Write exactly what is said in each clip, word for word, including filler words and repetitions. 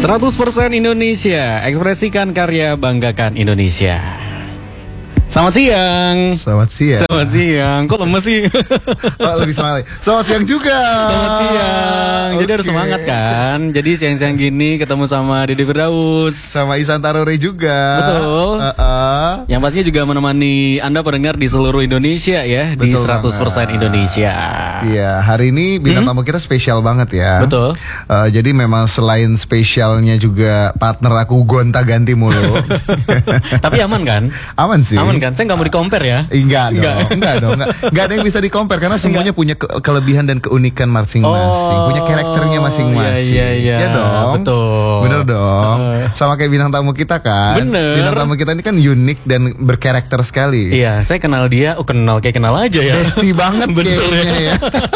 seratus persen Indonesia, ekspresikan karya, banggakan Indonesia. Selamat siang. Selamat siang. Selamat siang. Kok lemes sih? Oh, lebih semangat. Selamat siang juga. Selamat siang. Jadi okay. harus semangat kan. Jadi siang-siang gini ketemu sama Dede Firdaus, sama Ihsan Tarore juga. Betul. Uh -uh. Yang pastinya juga menemani Anda pendengar di seluruh Indonesia ya. Betul, di seratus persen banget. Indonesia. Iya, hari ini bintang hmm? tamu kita spesial banget ya. Betul. Uh, jadi memang selain spesialnya juga partner aku gonta-ganti mulu. Tapi aman kan? Aman sih. Aman kan? Saya nggak mau di-compare ya. Enggak dong. Enggak dong. Enggak, enggak ada yang bisa di-compare karena semuanya enggak. punya ke kelebihan dan keunikan masing-masing. Oh, punya karakternya masing-masing. Iya, iya, iya. Ya dong. Betul. Bener dong. Uh. Sama kayak bintang tamu kita kan. Bener. Bintang tamu kita ini kan unik dan berkarakter sekali. Iya, saya kenal dia. Oh, kenal kayak kenal aja ya. Bestie banget kayaknya ya.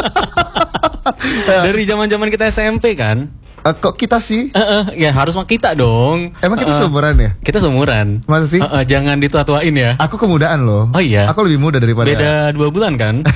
Dari zaman-zaman kita S M P kan? Uh, kok kita sih? Uh, uh, ya harus mah kita dong. Emang kita uh, seumuran ya? Kita seumuran. Masa sih? Uh, uh, jangan ditua-tuain ya. Aku kemudaan loh. Oh iya? Aku lebih muda daripada. Beda dua bulan kan?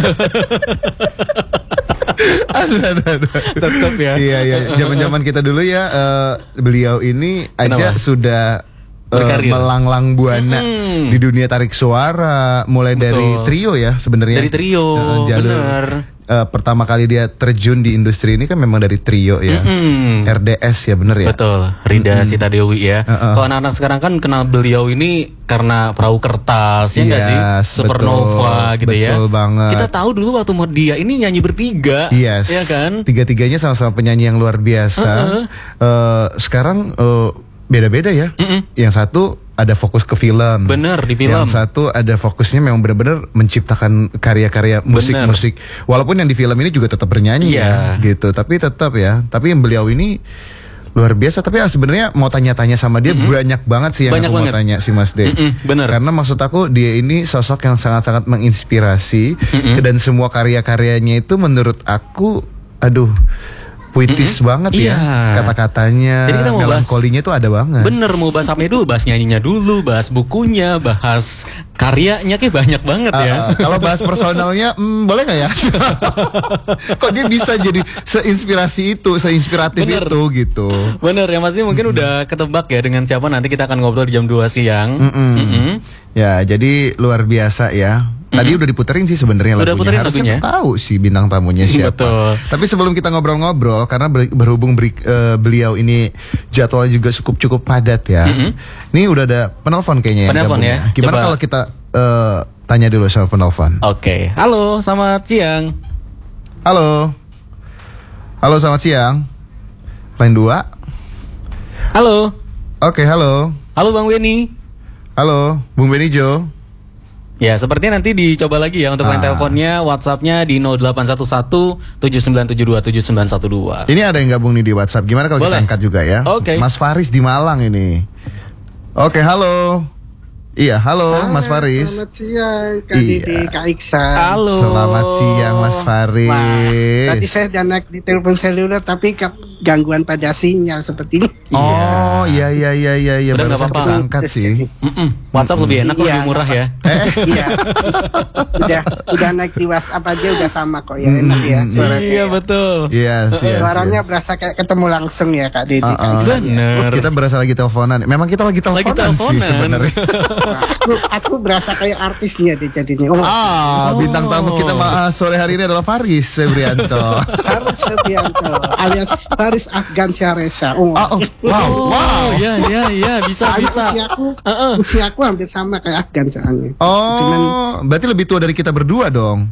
aduh, aduh, aduh. Tetap ya. Iya, iya. Zaman-zaman kita dulu ya, uh, beliau ini aja Kenapa? sudah uh, melanglang buana hmm. di dunia tarik suara. Mulai Betul. dari trio ya sebenarnya. Dari trio, uh, jalur. Bener. Uh, pertama kali dia terjun di industri ini kan memang dari trio ya. Mm-hmm. R D S ya bener ya. Betul. Rida mm-hmm. Sita Dewi ya. Uh-uh. Kalau anak-anak sekarang kan kenal beliau ini karena Perahu Kertas ya nggak yes, sih? Supernova betul, gitu betul ya. Betul banget. Kita tahu dulu waktu dia ini nyanyi bertiga. Yes. Ya kan? Tiga-tiganya sama-sama penyanyi yang luar biasa. Uh-uh. uh, sekarang uh, beda-beda ya. Mm-mm. Yang satu ada fokus ke film. Bener, di film. Yang satu ada fokusnya memang benar-benar menciptakan karya-karya musik-musik. Walaupun yang di film ini juga tetap bernyanyi yeah. ya, gitu. Tapi tetap ya. Tapi yang beliau ini luar biasa. Tapi ya, sebenarnya mau tanya-tanya sama dia mm-hmm. banyak banget sih yang banyak aku banget. mau tanya si Mas De. Mm-mm, bener. Karena maksud aku dia ini sosok yang sangat-sangat menginspirasi mm-hmm. dan semua karya-karyanya itu menurut aku, aduh. Puitis mm-hmm. banget ya iya. kata-katanya, Jadi kita mau melankolinya tuh ada banget. Bener, mau bahas apa dulu, bahas nyanyinya dulu, bahas bukunya, bahas karyanya, kayak banyak banget ya. Uh, kalau bahas personalnya, mm, boleh nggak ya? Kok dia bisa jadi seinspirasi itu, seinspiratif Bener. itu gitu. Bener ya, masih mungkin mm-hmm. udah ketebak ya dengan siapa nanti kita akan ngobrol di jam dua siang. Mm-hmm. Mm-hmm. Ya, jadi luar biasa ya. Tadi mm-hmm. udah diputerin sih sebenarnya lagunya. Harusnya tahu sih bintang tamunya siapa. Betul. Tapi sebelum kita ngobrol-ngobrol, karena ber- berhubung beri- uh, beliau ini jadwalnya juga cukup cukup padat ya. Mm-hmm. Ini udah ada penelpon kayaknya. Penelpon ya. Gimana Coba. kalau kita uh, tanya dulu sama penelpon? Oke. Okay. Halo, selamat siang. Halo. Halo, selamat siang. Line dua. Halo. Oke, okay, halo. Halo Bang Weni. Halo, Bung Benijo. Ya, sepertinya nanti dicoba lagi ya untuk ah. line teleponnya, WhatsAppnya di nol delapan satu satu tujuh sembilan tujuh dua tujuh sembilan satu dua. Ini ada yang gabung nih di WhatsApp. Gimana kalau Boleh. kita angkat juga ya? Oke. Okay. Mas Faris di Malang ini. Oke, okay, halo. Iya, halo, halo Mas Faris. Selamat siang, Kak iya. Didi, Kak Iksan. Halo. Selamat siang, Mas Faris. Wah, tadi saya udah naik di telepon seluler, tapi gangguan pada sinyal seperti ini. Oh, iya, iya, iya, iya, iya. Udah nggak apa-apa. Angkat sih. Mm-mm. WhatsApp mm-mm. lebih enak, iya, lebih murah ya. Iya. udah, udah naik di WhatsApp aja udah sama kok ya, enak ya. Suaranya. Iya betul. Iya. Yes, yes, Suaranya yes. berasa kayak ketemu langsung ya, Kak Didi. Uh, uh, Bener. Kita berasa lagi teleponan. Memang kita lagi teleponan, lagi teleponan. sih sebenarnya. aku, aku berasa kayak artisnya deh jadinya. Oh. Ah, oh. bintang tamu kita uh, sore hari ini adalah Faris Febrianto. Faris Febrianto alias Faris Afgan Syaresa. Oh. Oh, oh. Wow, wow. Ya, ya, ya, bisa, soalnya bisa. Usia aku, uh-uh. usia aku hampir sama kayak Afgan soalnya. Oh, Cuman, berarti lebih tua dari kita berdua dong.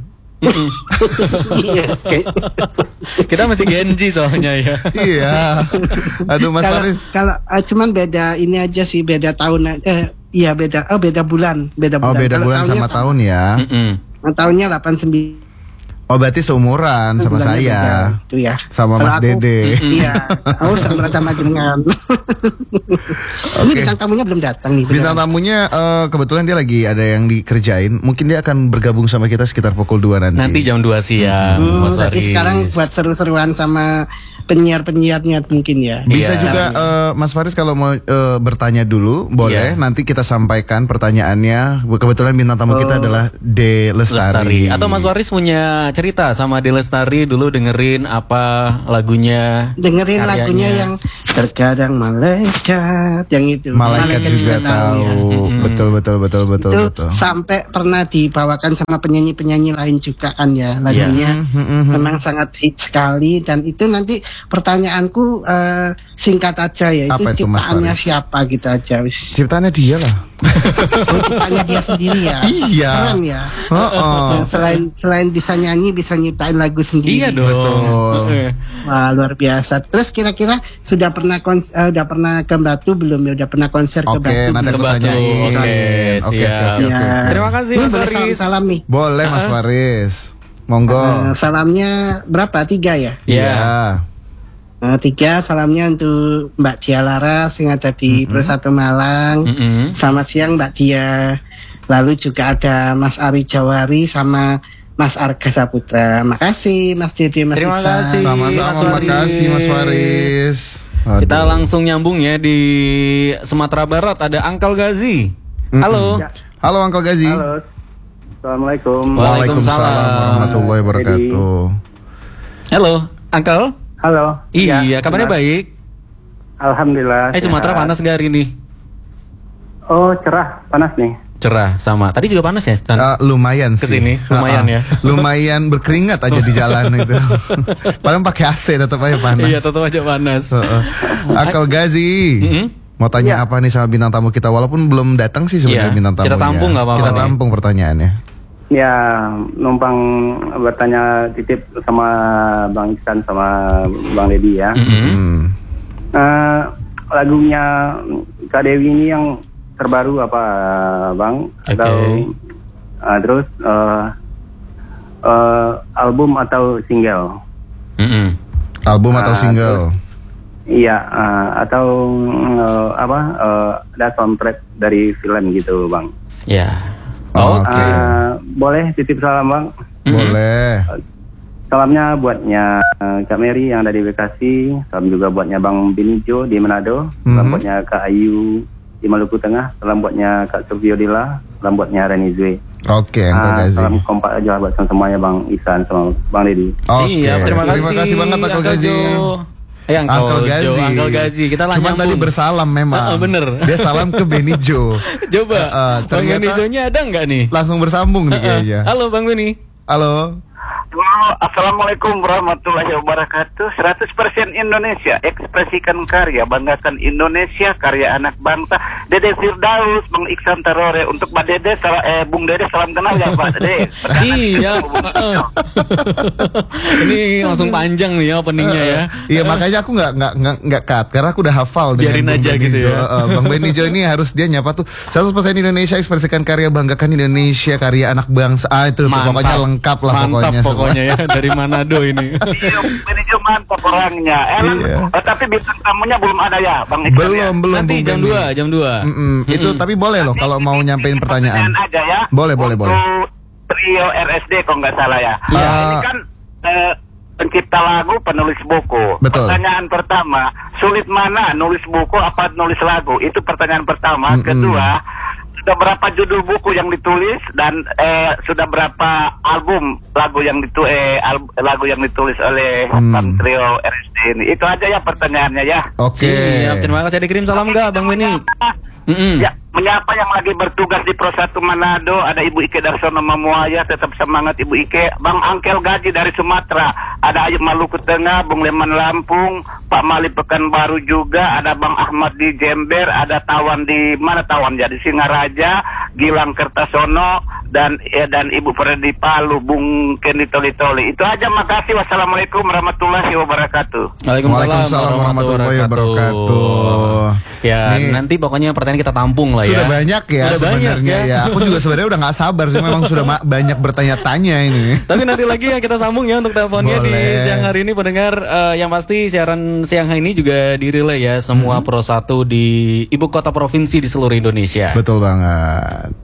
Iya, okay. Kita masih Gen Z soalnya ya. Iya. Aduh Mas kalau, Faris. Kalau uh, cuman beda ini aja sih, beda tahun. Eh, iya beda. Oh beda bulan, beda bulan. Oh beda kalau bulan sama, sama tahun ya. Nah, tahunnya delapan sembilan. Oh berarti seumuran sama saya. Beda, itu ya. Sama kalau Mas aku, Dede. Iya. Aku sama sama jenengan. Okay. Ini bintang tamunya belum datang nih. Bintang tamunya uh, kebetulan dia lagi ada yang dikerjain. Mungkin dia akan bergabung sama kita sekitar pukul dua nanti. Nanti jam dua siang. Hmm, Mas Faris. Sekarang buat seru-seruan sama penyiar-penyiarnya mungkin ya. Bisa iya. juga uh, Mas Faris kalau mau uh, bertanya dulu boleh. Iya. Nanti kita sampaikan pertanyaannya. Kebetulan bintang tamu oh. kita adalah De Lestari. Lestari. Atau Mas Faris punya cerita cerita sama Ade Lestari dulu, dengerin apa lagunya. Dengerin karyanya. lagunya yang terkadang malaikat, yang itu. Malaikat, malaikat juga tahu. Hmm. Betul betul betul betul itu betul. Sampai pernah dibawakan sama penyanyi-penyanyi lain juga kan ya lagunya. Yeah. Hmm. Memang sangat hit sekali, dan itu nanti pertanyaanku uh, singkat aja ya. Apa itu ciptaannya siapa gitu aja wis. Ciptaannya dia lah. Oh, ciptaannya dia sendiri ya. Iya. Keren ya. Oh, oh. Selain selain bisa nyanyi, bisa nyiptain lagu sendiri. Iya dong. Wah, luar biasa. Terus kira-kira sudah pernah konser, uh, udah pernah ke Batu belum ya? Udah pernah konser okay, ke Batu? Nanti belum? Ke Batu. Oke, okay, oke, oke. Terima kasih Mas Faris. Salam, salam nih. Boleh Mas Faris. Monggo. Uh, salamnya berapa? Tiga ya? Iya. Yeah. Uh, tiga salamnya untuk Mbak Dia Laras yang ada di mm-hmm. Persatu Malang. Mm-hmm. Selamat siang Mbak Dia. Lalu juga ada Mas Ari Jawari sama Mas Arga Saputra. Makasih Mas Dede, Mas Terima Iksan. kasih. Sama-sama, makasih Mas Faris. Aduh. Kita langsung nyambung ya di Sumatera Barat, ada Uncle Gazi. Halo. Ya. Halo Uncle Gazi. Halo. Assalamualaikum. Waalaikumsalam warahmatullahi wabarakatuh. Halo, Uncle. Halo. Iya, ya, kabarnya baik. Alhamdulillah. Eh, Sumatera panas gak hari ini? Oh, cerah, panas nih. Cerah, sama. Tadi juga panas ya? Uh, lumayan sih. Kesini, lumayan uh, uh. ya. Lumayan berkeringat aja di jalan itu. Padahal pakai A C tetap aja panas. Iya, tetap aja panas. Uh, uh. Uncle Gazi. Mm-hmm. Mau tanya ya. Apa nih sama bintang tamu kita? Walaupun belum datang sih sebenarnya ya. Bintang tamunya. Kita tampung nggak apa-apa. Kita tampung nih. Pertanyaannya. Ya, numpang bertanya titip sama Bang Iksan sama Bang Deddy ya. Mm-hmm. Uh, lagunya Kak Dewi ini yang terbaru apa, Bang? Okay. Atau uh, terus uh, uh, album atau single? Mm-hmm. Album atau uh, single? Terus, iya, uh, atau uh, apa? Uh, ada soundtrack dari film gitu, Bang? Ya. Yeah. Oh, Oke. Okay. Uh, boleh titip salam, Bang? Boleh. Uh, salamnya buatnya uh, Kak Mary yang ada di Bekasi, salam juga buatnya Bang Binijo di Manado, salam mm-hmm. buatnya Kak Ayu di Maluku Tengah, salam buatnya Kak Sufiodila, salam buatnya Reni Zwe. Oke, okay, uh, salam kompak aja buat semuanya Bang Isan sama Bang Deddy. Oke, okay. Siap, terima kasih. Terima kasih banget Uncle Gazi. Eh, Uncle, Uncle Gazi. Uncle Gazi. Kita lah. Cuma tadi bersalam memang. Uh, uh, bener. Dia salam ke Benijo. Coba. Uh, uh, Bang Benijonya ada nggak nih? Langsung bersambung nih uh, uh. kayaknya. Halo Bang Beni. Halo. Assalamualaikum warahmatullahi wabarakatuh. seratus persen Indonesia, ekspresikan karya, banggakan Indonesia, karya anak bangsa. Dede Firdaus, Bang Iksan Terore. Untuk Mbak Dede, sal- eh, Bung Dede salam kenal ya Pak Dede. Iya. Ini langsung panjang nih ya openingnya ya. Iya, makanya aku nggak nggak nggak nggak cut karena aku udah hafal dengan Biarin aja gitu ya. Uh, Bang Benijo ini harus dia nyapa tuh seratus persen Indonesia, ekspresikan karya, banggakan Indonesia, karya anak bangsa. Ah, itu tuh, pokoknya lengkap lah Mantap pokoknya. Pokoknya ya dari Manado ini. Iya, Benijo mantap orangnya. Emang, iya. oh, tapi bintang tamunya belum ada ya, Bang Iksan. Belum, ya? belum. Nanti jam dua, jam dua. Mm-mm. Mm-mm. Itu tapi boleh loh kalau mau nyampein pertanyaan. aja ya. Boleh, boleh, boleh. Trio R S D kalau nggak salah ya. Iya. Uh, ini kan uh, pencipta lagu, penulis buku. Betul. Pertanyaan pertama, sulit mana nulis buku apa nulis lagu? Itu pertanyaan pertama. Mm-mm. Kedua, sudah berapa judul buku yang ditulis dan eh, sudah berapa album lagu yang ditu eh, al- lagu yang ditulis oleh hmm. Trio R S D ini? Itu aja ya pertanyaannya ya. Oke. Okay. Siap, terima kasih. Dikirim salam nggak Bang Beni? Mm-hmm. Ya, menyapa yang lagi bertugas di Prosatu Manado, ada Ibu Ike Darsono Mamuaya, tetap semangat Ibu Ike. Bang Angkel Gaji dari Sumatera, ada Ayub Maluku Tengah, Bung Leman Lampung, Pak Mali Pekanbaru juga, ada Bang Ahmad di Jember, ada Tawan di mana Tawan ya, di Singaraja, Gilang Kertasono, dan ya, dan Ibu Fredi Palu, Bung Kendi Toli Toli. Itu aja, makasih. Wassalamualaikum warahmatullahi wabarakatuh. Waalaikumsalam warahmatullahi wabarakatuh. Ya, nih, nanti pokoknya pertanyaan kita tampung lah ya. Sudah banyak ya sebenarnya ya. ya. Aku juga sebenarnya udah nggak sabar sih, memang sudah ma- banyak bertanya-tanya ini. Tapi nanti lagi ya kita sambung ya untuk teleponnya. Boleh. Di siang hari ini pendengar, uh, yang pasti siaran siang hari ini juga direlay ya semua hmm. Pro satu di ibu kota provinsi di seluruh Indonesia. Betul banget.